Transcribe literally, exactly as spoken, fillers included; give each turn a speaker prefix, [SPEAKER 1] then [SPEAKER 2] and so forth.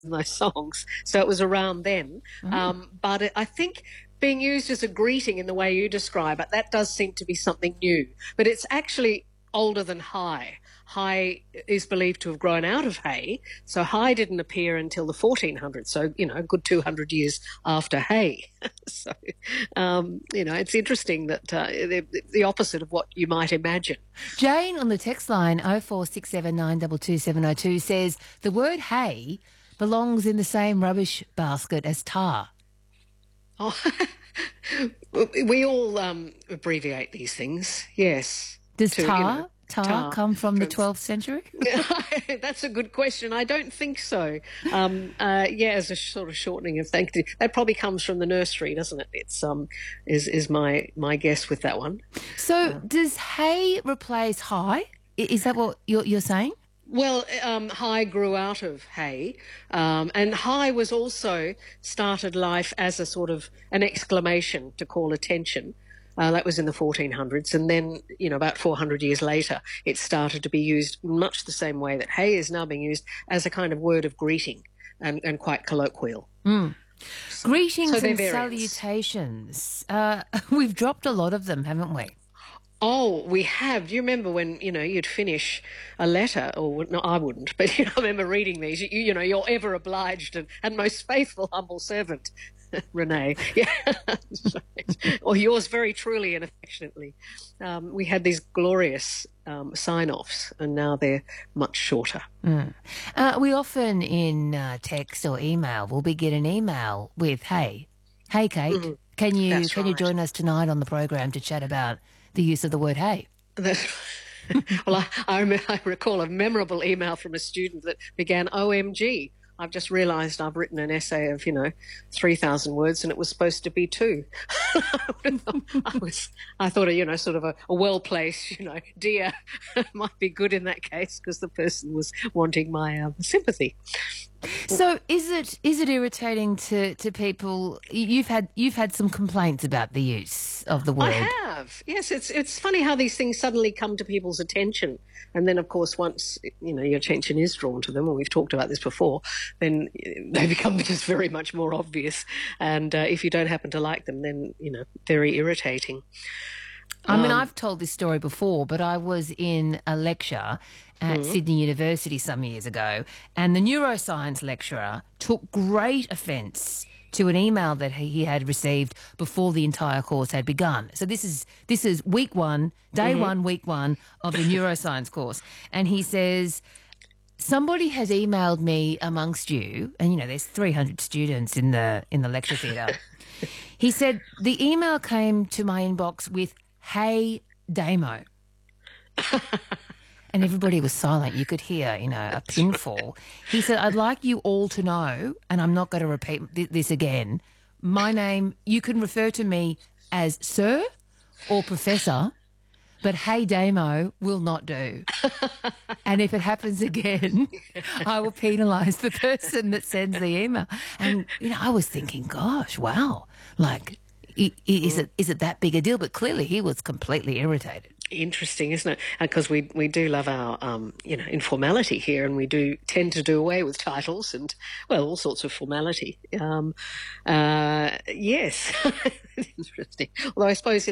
[SPEAKER 1] in those songs. So it was around then.
[SPEAKER 2] Mm.
[SPEAKER 1] Um, but it, I think being used as a greeting in the way you describe it, that does seem to be something new. But it's actually older than Hi. Hi is believed to have grown out of Hey. So Hi didn't appear until the fourteen hundreds. So, you know, a good two hundred years after Hey. so, um, you know, it's interesting that uh, the, the opposite of what you might imagine.
[SPEAKER 2] Jane on the text line oh four six seven nine two two seven oh two says the word hey belongs in the same rubbish basket as tar.
[SPEAKER 1] Oh, we all um, abbreviate these things, yes.
[SPEAKER 2] Does
[SPEAKER 1] to,
[SPEAKER 2] tar,
[SPEAKER 1] you know,
[SPEAKER 2] tar,
[SPEAKER 1] tar
[SPEAKER 2] come from, from the
[SPEAKER 1] from...
[SPEAKER 2] twelfth century?
[SPEAKER 1] That's a good question. I don't think so. Um, uh, yeah, as a sort of shortening of thank you. That probably comes from the nursery, doesn't it? It's um, is is my my guess with that one.
[SPEAKER 2] So
[SPEAKER 1] uh,
[SPEAKER 2] does hey replace hi? Is that what you're, you're saying?
[SPEAKER 1] Well, um, Hi grew out of Hey, um, and Hi was also started life as a sort of an exclamation to call attention. Uh, that was in the fourteen hundreds, and then, you know, about four hundred years later, it started to be used much the same way that Hey is now being used, as a kind of word of greeting and, and quite colloquial.
[SPEAKER 2] Mm.
[SPEAKER 1] So,
[SPEAKER 2] Greetings
[SPEAKER 1] so
[SPEAKER 2] and
[SPEAKER 1] variants.
[SPEAKER 2] salutations. Uh, we've dropped a lot of them, haven't we?
[SPEAKER 1] Oh, we have. Do you remember when, you know, you'd finish a letter, or no, I wouldn't, but you know, I remember reading these, you, you know, you're ever obliged and, and most faithful, humble servant, Renee. Yeah. Right. Or yours very truly and affectionately. Um, we had these glorious um, sign-offs, and now they're much shorter.
[SPEAKER 2] Mm. Uh, we often in uh, text or email will be get an email with, hey, hey, Kate,
[SPEAKER 1] Mm-hmm.
[SPEAKER 2] can you
[SPEAKER 1] That's
[SPEAKER 2] can
[SPEAKER 1] right.
[SPEAKER 2] you join us tonight on the program to chat about the use of the word hey?
[SPEAKER 1] That's well, I, I, remember, I recall a memorable email from a student that began, O M G, I've just realised I've written an essay of, you know, three thousand words and it was supposed to be two. I was, I thought, you know, sort of a, a well-placed, you know, dear might be good in that case because the person was wanting my um, sympathy.
[SPEAKER 2] So is it is it irritating to, to people? You've had you've had some complaints about the use of the word.
[SPEAKER 1] I have. Yes, it's it's funny how these things suddenly come to people's attention, and then of course once, you know, your attention is drawn to them, and we've talked about this before, then they become just very much more obvious. And uh, if you don't happen to like them, then, you know, very irritating.
[SPEAKER 2] I mean,
[SPEAKER 1] Um,
[SPEAKER 2] I've told this story before, but I was in a lecture at
[SPEAKER 1] mm-hmm.
[SPEAKER 2] Sydney University some years ago, and the neuroscience lecturer took great offence to an email that he had received before the entire course had begun. So this is this is week one, day
[SPEAKER 1] mm-hmm.
[SPEAKER 2] one, week one of the neuroscience course, and he says, somebody has emailed me amongst you, and you know there's three hundred students in the in the lecture theatre. He said the email came to my inbox with "Hey Damo," and everybody was silent. You could hear, you know, a pin fall. He said, "I'd like you all to know, and I'm not going to repeat th- this again. My name, you can refer to me as Sir or Professor, but Hey Damo will not do. And if it happens again, I will penalise the person that sends the email." And, you know, I was thinking, gosh, wow, like, i- i- is it is it that big a deal? But clearly he was completely irritated.
[SPEAKER 1] Interesting, isn't it? Because we we do love our um, you know, informality here, and we do tend to do away with titles and, well, all sorts of formality. Um, uh, yes, interesting. Although I suppose